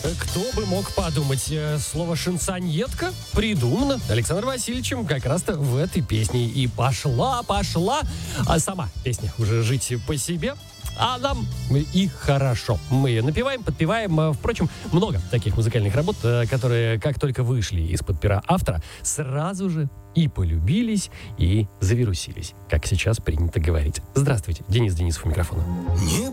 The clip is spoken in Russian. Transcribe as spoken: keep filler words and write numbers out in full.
Кто бы мог подумать, э, слово «шансоньетка» придумано Александром Васильевичем как раз-то в этой песне. И пошла, пошла, а сама песня уже жить по себе. А нам и хорошо. Мы ее напеваем, подпеваем. Впрочем, много таких музыкальных работ, которые, как только вышли из-под пера автора, сразу же и полюбились, и завирусились, как сейчас принято говорить. Здравствуйте, Денис Денисов у микрофона. Не